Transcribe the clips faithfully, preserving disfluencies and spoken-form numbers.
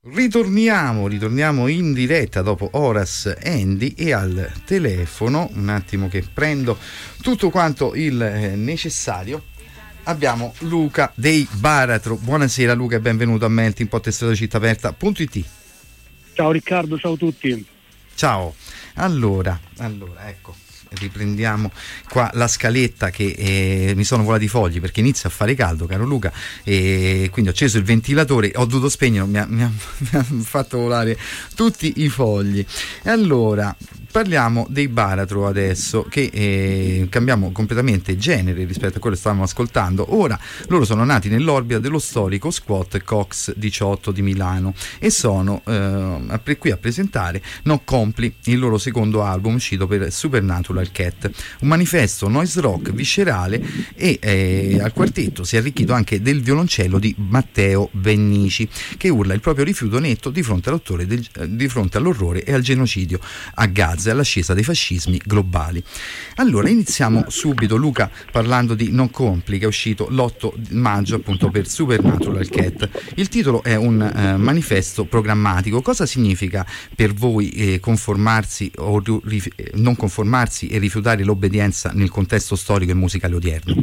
Ritorniamo, ritorniamo in diretta dopo Horace Andy e al telefono, un attimo che prendo tutto quanto il eh, necessario, abbiamo Luca dei Baratro. Buonasera Luca e benvenuto a Melting Pot e Stato Città Aperta punto it. Ciao Riccardo, ciao a tutti. Ciao, allora, allora ecco. Riprendiamo qua la scaletta che eh, mi sono volati i fogli perché inizia a fare caldo, caro Luca, e quindi ho acceso il ventilatore, ho dovuto spegnere, mi ha, mi ha, mi ha fatto volare tutti i fogli. E allora parliamo dei Baratro adesso, che eh, cambiamo completamente genere rispetto a quello che stavamo ascoltando. Ora loro sono nati nell'orbita dello storico squat Cox diciotto di Milano e sono eh, qui a presentare No Compli, il loro secondo album uscito per Supernatural Cat, un manifesto noise rock viscerale, e eh, al quartetto si è arricchito anche del violoncello di Matteo Bennici, che urla il proprio rifiuto netto di fronte all'orrore, del, di fronte all'orrore e al genocidio a Gaza e all'ascesa dei fascismi globali. Allora iniziamo subito, Luca, parlando di No Compli, che è uscito l'otto maggio appunto per Supernatural Cat. Il titolo è un eh, manifesto programmatico. Cosa significa per voi eh, conformarsi o rif- non conformarsi e rifiutare l'obbedienza nel contesto storico e musicale odierno?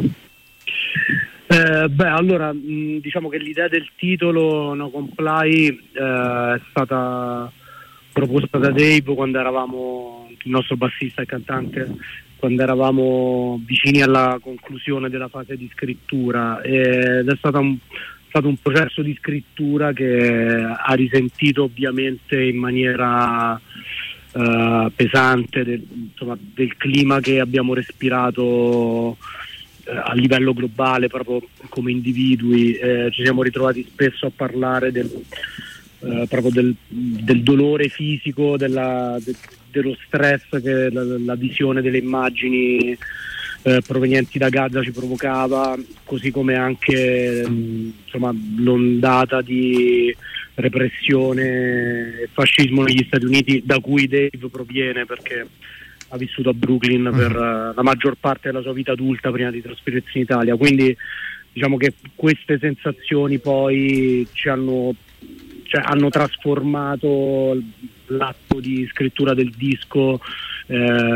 Eh, beh, allora, mh, diciamo che l'idea del titolo No Comply eh, è stata proposta da Dave quando eravamo, il nostro bassista e cantante, quando eravamo vicini alla conclusione della fase di scrittura, ed è stata un, stato un processo di scrittura che ha risentito ovviamente in maniera Uh, pesante del, insomma, del clima che abbiamo respirato uh, a livello globale proprio come individui. Eh, ci siamo ritrovati spesso a parlare del, uh, proprio del, del dolore fisico, della, de, dello stress che la, la visione delle immagini uh, provenienti da Gaza ci provocava, così come anche um, insomma, l'ondata di repressione e fascismo negli Stati Uniti, da cui Dave proviene perché ha vissuto a Brooklyn uh-huh. per uh, la maggior parte della sua vita adulta prima di trasferirsi in Italia. Quindi diciamo che queste sensazioni poi ci hanno, cioè, hanno trasformato l'atto di scrittura del disco eh,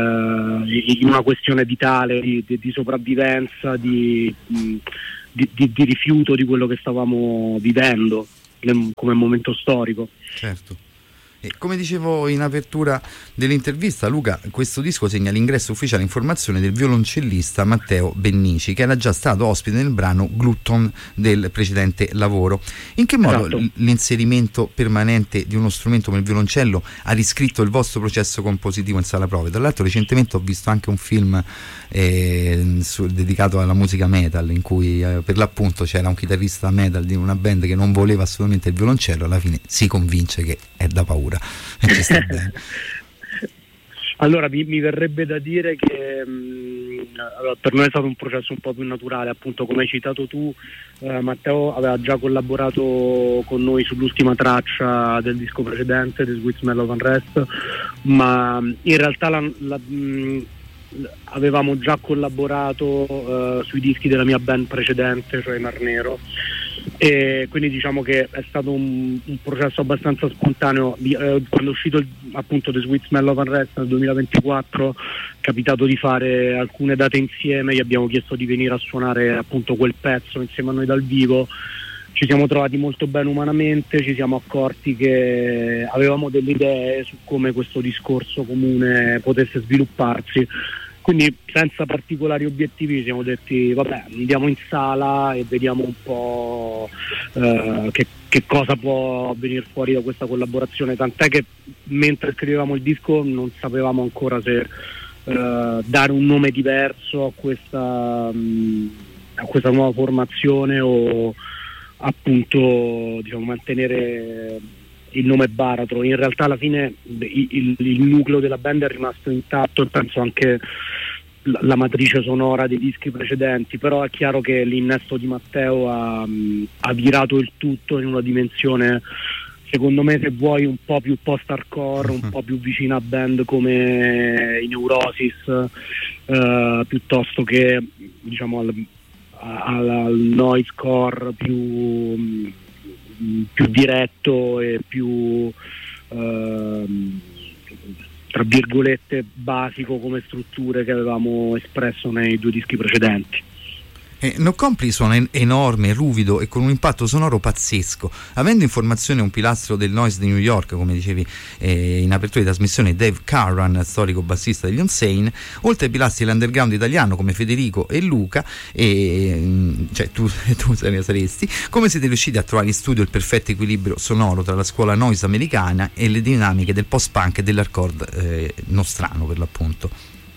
in una questione vitale di, di, di sopravvivenza, di, di, di, di rifiuto di quello che stavamo vivendo come momento storico. Certo. E come dicevo in apertura dell'intervista, Luca, questo disco segna l'ingresso ufficiale in formazione del violoncellista Matteo Bennici, che era già stato ospite nel brano Glutton del precedente lavoro. In che modo esatto. l'inserimento permanente di uno strumento come il violoncello ha riscritto il vostro processo compositivo in sala prove? Tra l'altro recentemente ho visto anche un film eh, su, dedicato alla musica metal, in cui eh, per l'appunto c'era un chitarrista metal di una band che non voleva assolutamente il violoncello, alla fine si convince che è da paura. E ci sta bene. Allora mi, mi verrebbe da dire che mh, allora, per noi è stato un processo un po' più naturale, appunto come hai citato tu, eh, Matteo aveva già collaborato con noi sull'ultima traccia del disco precedente, The Sweet Smell of Unrest, ma in realtà la, la, mh, avevamo già collaborato eh, sui dischi della mia band precedente, cioè Mar Nero, e quindi diciamo che è stato un, un processo abbastanza spontaneo. Eh, quando è uscito il, appunto The Sweet Smell of Unrest nel duemilaventiquattro, è capitato di fare alcune date insieme, gli abbiamo chiesto di venire a suonare appunto quel pezzo insieme a noi dal vivo. Ci siamo trovati molto bene umanamente, ci siamo accorti che avevamo delle idee su come questo discorso comune potesse svilupparsi. Quindi senza particolari obiettivi ci siamo detti vabbè, andiamo in sala e vediamo un po' eh, che, che cosa può venire fuori da questa collaborazione, tant'è che mentre scrivevamo il disco non sapevamo ancora se eh, dare un nome diverso a questa, mh, a questa nuova formazione o appunto diciamo mantenere il nome Baratro. In realtà alla fine il, il, il nucleo della band è rimasto intatto e penso anche la, la matrice sonora dei dischi precedenti, però è chiaro che l'innesto di Matteo ha, ha virato il tutto in una dimensione, secondo me, se vuoi, un po' più post-hardcore, un po' più vicina a band come i Neurosis, eh, piuttosto che diciamo al, al, al noisecore più più diretto e più ehm, tra virgolette basico come strutture che avevamo espresso nei due dischi precedenti. Eh, No Compli suona en- enorme, ruvido e con un impatto sonoro pazzesco. Avendo in formazione un pilastro del noise di New York, come dicevi eh, in apertura di trasmissione, Dave Carran, storico bassista degli Unsane, oltre ai pilastri dell'underground italiano come Federico e Luca, e, cioè tu, tu saresti, come siete riusciti a trovare in studio il perfetto equilibrio sonoro tra la scuola noise americana e le dinamiche del post-punk e dell'hardcore eh, nostrano, per l'appunto?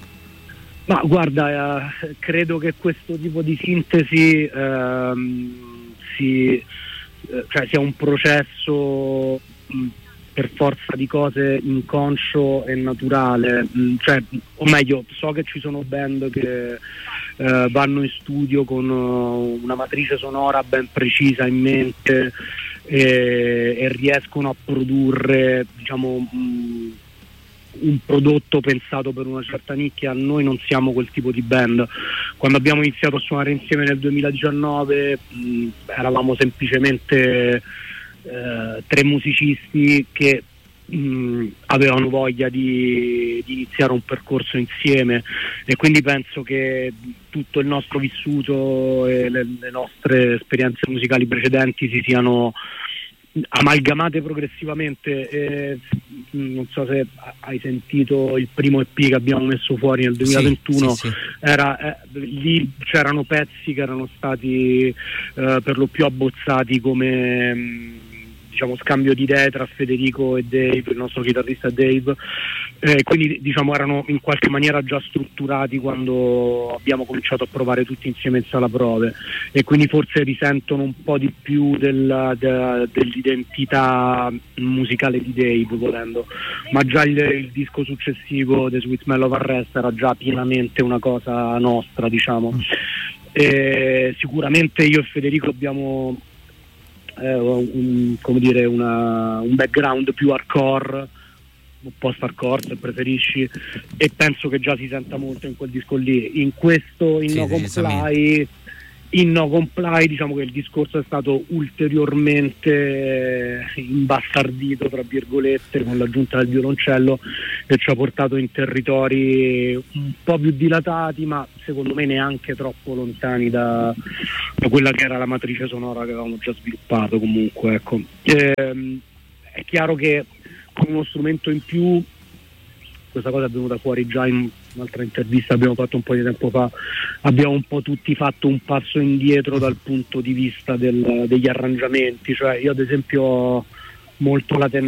Ma guarda, eh, credo che questo tipo di sintesi ehm, si, eh, cioè sia un processo mh, per forza di cose inconscio e naturale, mh, cioè, o meglio, so che ci sono band che eh, vanno in studio con uh, una matrice sonora ben precisa in mente e, e riescono a produrre, diciamo, mh, un prodotto pensato per una certa nicchia. Noi non siamo quel tipo di band. Quando abbiamo iniziato a suonare insieme nel duemiladiciannove mh, eravamo semplicemente eh, tre musicisti che mh, avevano voglia di, di iniziare un percorso insieme, e quindi penso che tutto il nostro vissuto e le, le nostre esperienze musicali precedenti si siano amalgamate progressivamente. Eh, non so se hai sentito il primo E P che abbiamo messo fuori nel duemilaventuno. Sì, sì, sì. Era, eh, lì c'erano pezzi che erano stati eh, per lo più abbozzati come mh, diciamo scambio di idee tra Federico e Dave, il nostro chitarrista Dave, eh, quindi diciamo erano in qualche maniera già strutturati quando abbiamo cominciato a provare tutti insieme in sala prove, e quindi forse risentono un po' di più della, de, dell'identità musicale di Dave, volendo, ma già il, il disco successivo, The Sweet Smell of Arrest, era già pienamente una cosa nostra, diciamo. E sicuramente io e Federico abbiamo Eh, un, come dire, una, un background più hardcore, un post hardcore se preferisci, e penso che già si senta molto in quel disco lì. In questo, in Sì, No Comply, in No Comply diciamo che il discorso è stato ulteriormente imbastardito, tra virgolette, con l'aggiunta del violoncello, che ci ha portato in territori un po' più dilatati, ma secondo me neanche troppo lontani da, da quella che era la matrice sonora che avevamo già sviluppato. Comunque, ecco, ehm, è chiaro che con uno strumento in più, questa cosa è venuta fuori già in un'altra intervista abbiamo fatto un po' di tempo fa, abbiamo un po' tutti fatto un passo indietro dal punto di vista del, degli arrangiamenti. Cioè io ad esempio ho molto la tendenza